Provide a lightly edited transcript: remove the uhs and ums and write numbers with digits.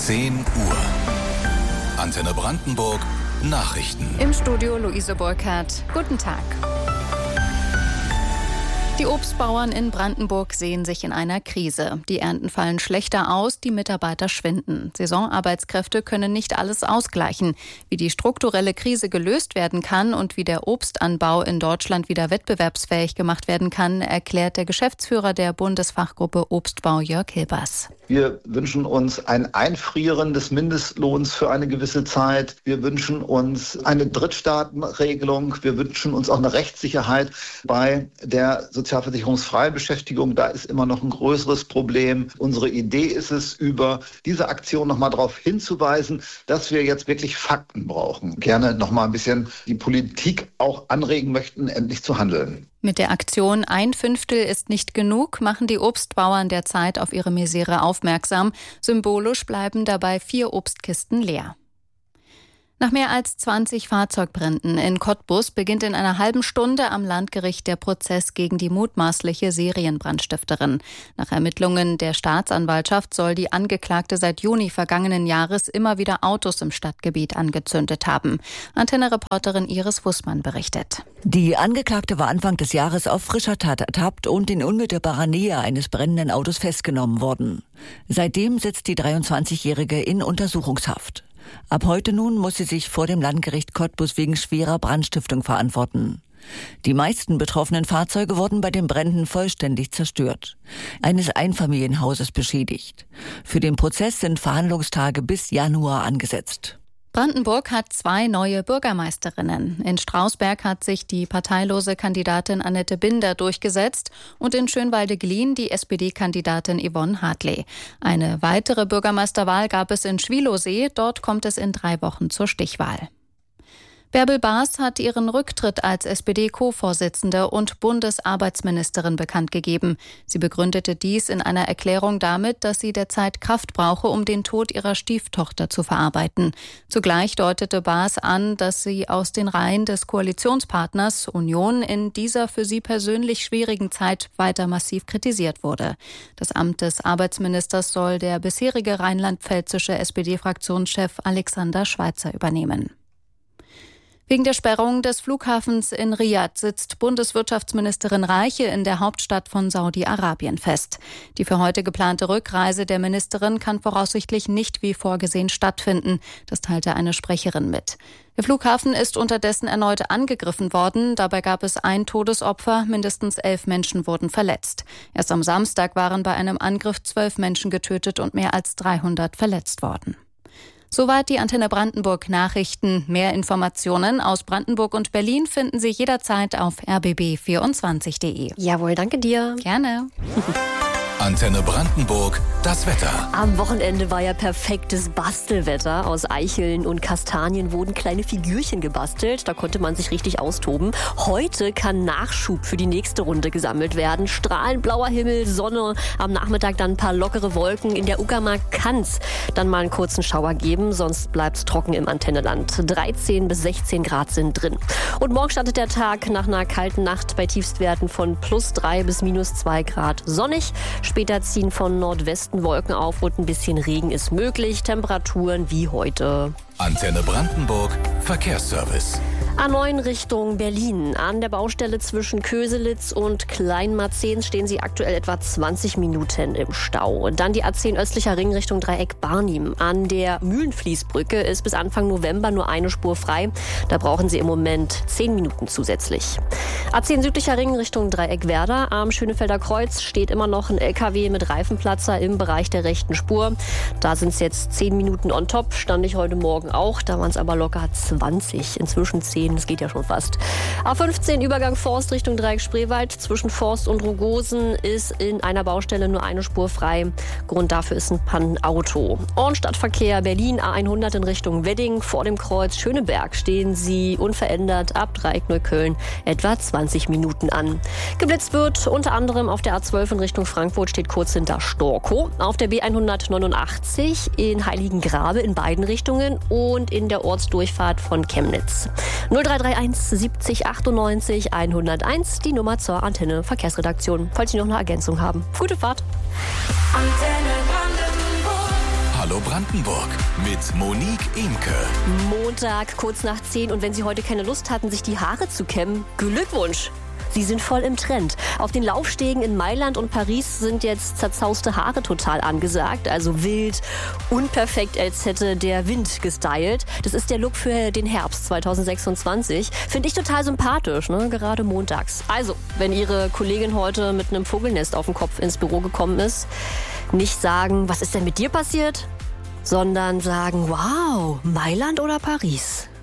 10 Uhr. Antenne Brandenburg, Nachrichten. Im Studio Luise Burkhardt. Guten Tag. Die Obstbauern in Brandenburg sehen sich in einer Krise. Die Ernten fallen schlechter aus, die Mitarbeiter schwinden. Saisonarbeitskräfte können nicht alles ausgleichen. Wie die strukturelle Krise gelöst werden kann und wie der Obstanbau in Deutschland wieder wettbewerbsfähig gemacht werden kann, erklärt der Geschäftsführer der Bundesfachgruppe Obstbau Jörg Hilbers. Wir wünschen uns ein Einfrieren des Mindestlohns für eine gewisse Zeit. Wir wünschen uns eine Drittstaatenregelung. Wir wünschen uns auch eine Rechtssicherheit bei der sozialversicherungsfreien Beschäftigung. Da ist immer noch ein größeres Problem. Unsere Idee ist es, über diese Aktion nochmal darauf hinzuweisen, dass wir jetzt wirklich Fakten brauchen. Gerne nochmal ein bisschen die Politik auch anregen möchten, endlich zu handeln. Mit der Aktion Ein Fünftel ist nicht genug machen die Obstbauern derzeit auf ihre Misere aufmerksam. Symbolisch bleiben dabei 4 Obstkisten leer. Nach mehr als 20 Fahrzeugbränden in Cottbus beginnt in einer halben Stunde am Landgericht der Prozess gegen die mutmaßliche Serienbrandstifterin. Nach Ermittlungen der Staatsanwaltschaft soll die Angeklagte seit Juni vergangenen Jahres immer wieder Autos im Stadtgebiet angezündet haben. Antenne-Reporterin Iris Fußmann berichtet. Die Angeklagte war Anfang des Jahres auf frischer Tat ertappt und in unmittelbarer Nähe eines brennenden Autos festgenommen worden. Seitdem sitzt die 23-Jährige in Untersuchungshaft. Ab heute nun muss sie sich vor dem Landgericht Cottbus wegen schwerer Brandstiftung verantworten. Die meisten betroffenen Fahrzeuge wurden bei den Bränden vollständig zerstört. Eines Einfamilienhauses beschädigt. Für den Prozess sind Verhandlungstage bis Januar angesetzt. Brandenburg hat 2 neue Bürgermeisterinnen. In Strausberg hat sich die parteilose Kandidatin Annette Binder durchgesetzt und in Schönwalde-Glien die SPD-Kandidatin Yvonne Hartley. Eine weitere Bürgermeisterwahl gab es in Schwielowsee. Dort kommt es in 3 Wochen zur Stichwahl. Bärbel Baas hat ihren Rücktritt als SPD-Co-Vorsitzende und Bundesarbeitsministerin bekannt gegeben. Sie begründete dies in einer Erklärung damit, dass sie derzeit Kraft brauche, um den Tod ihrer Stieftochter zu verarbeiten. Zugleich deutete Baas an, dass sie aus den Reihen des Koalitionspartners Union in dieser für sie persönlich schwierigen Zeit weiter massiv kritisiert wurde. Das Amt des Arbeitsministers soll der bisherige rheinland-pfälzische SPD-Fraktionschef Alexander Schweitzer übernehmen. Wegen der Sperrung des Flughafens in Riad sitzt Bundeswirtschaftsministerin Reiche in der Hauptstadt von Saudi-Arabien fest. Die für heute geplante Rückreise der Ministerin kann voraussichtlich nicht wie vorgesehen stattfinden. Das teilte eine Sprecherin mit. Der Flughafen ist unterdessen erneut angegriffen worden. Dabei gab es ein Todesopfer, mindestens 11 Menschen wurden verletzt. Erst am Samstag waren bei einem Angriff 12 Menschen getötet und mehr als 300 verletzt worden. Soweit die Antenne Brandenburg Nachrichten. Mehr Informationen aus Brandenburg und Berlin finden Sie jederzeit auf rbb24.de. Jawohl, danke dir. Gerne. Antenne Brandenburg, das Wetter. Am Wochenende war ja perfektes Bastelwetter. Aus Eicheln und Kastanien wurden kleine Figürchen gebastelt. Da konnte man sich richtig austoben. Heute kann Nachschub für die nächste Runde gesammelt werden. Strahlend blauer Himmel, Sonne, am Nachmittag dann ein paar lockere Wolken. In der Uckermark kann es dann mal einen kurzen Schauer geben, sonst bleibt es trocken im Antenneland. 13 bis 16 Grad sind drin. Und morgen startet der Tag nach einer kalten Nacht bei Tiefstwerten von +3 bis -2 Grad sonnig. Später ziehen von Nordwesten Wolken auf und ein bisschen Regen ist möglich. Temperaturen wie heute. Antenne Brandenburg, Verkehrsservice. A9 Richtung Berlin. An der Baustelle zwischen Köselitz und Kleinmarzehn stehen Sie aktuell etwa 20 Minuten im Stau. Und dann die A10 östlicher Ring Richtung Dreieck Barnim. An der Mühlenfließbrücke ist bis Anfang November nur eine Spur frei. Da brauchen Sie im Moment 10 Minuten zusätzlich. A10 südlicher Ring Richtung Dreieck Werder. Am Schönefelder Kreuz steht immer noch ein LKW mit Reifenplatzer im Bereich der rechten Spur. Da sind es jetzt 10 Minuten on top. Stand ich heute Morgen auch. Da waren es aber locker 20. Inzwischen 10. Das geht ja schon fast. A15 Übergang Forst Richtung Dreieck Spreewald. Zwischen Forst und Rogosen ist in einer Baustelle nur eine Spur frei. Grund dafür ist ein Pannenauto. Stadtverkehr Berlin A100 in Richtung Wedding. Vor dem Kreuz Schöneberg stehen Sie unverändert ab Dreieck Neukölln etwa 20 Minuten an. Geblitzt wird unter anderem auf der A12 in Richtung Frankfurt, steht kurz hinter Storkow. Auf der B189 in Heiligengrabe in beiden Richtungen und in der Ortsdurchfahrt von Chemnitz. 0331 70 98 101, die Nummer zur Antenne Verkehrsredaktion, falls Sie noch eine Ergänzung haben. Gute Fahrt. Hallo Brandenburg. Brandenburg mit Monique Imke. Montag, kurz nach 10. Und wenn Sie heute keine Lust hatten, sich die Haare zu kämmen, Glückwunsch! Sie sind voll im Trend. Auf den Laufstegen in Mailand und Paris sind jetzt zerzauste Haare total angesagt. Also wild, unperfekt, als hätte der Wind gestylt. Das ist der Look für den Herbst 2026. Finde ich total sympathisch, ne? Gerade montags. Also, wenn Ihre Kollegin heute mit einem Vogelnest auf dem Kopf ins Büro gekommen ist, nicht sagen, was ist denn mit dir passiert? Sondern sagen, wow, Mailand oder Paris?